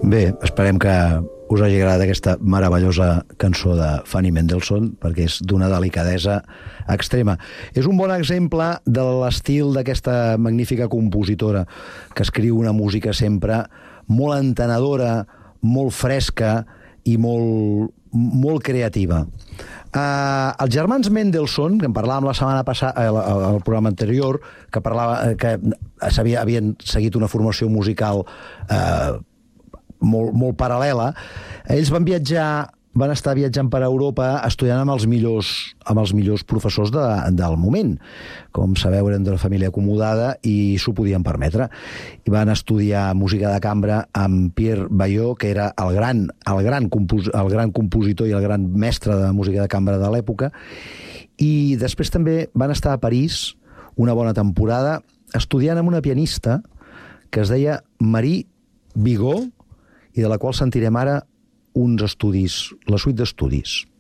Bé, esperem que us hagi agradat aquesta meravellosa cançó de Fanny Mendelssohn, perquè és d'una delicadesa extrema. És un bon exemple de l'estil d'aquesta magnífica compositora, que escriu una música sempre molt entenedora, molt fresca i molt creativa. Els germans Mendelssohn, que en parlàvem la setmana passada, al programa anterior, que havien seguit una formació musical molt paral·lela, ells van estar viatjant per Europa estudiant amb els millors professors del moment. Com sabeu, eren d'una família acomodada i s'ho podien permetre. I van estudiar música de cambra amb Pierre Baillot, que era el gran compositor i el gran mestre de música de cambra de l'època. I després també van estar a París una bona temporada estudiant amb una pianista que es deia Marie Bigot, i de la qual sentirem ara uns estudis, la suite d'estudis.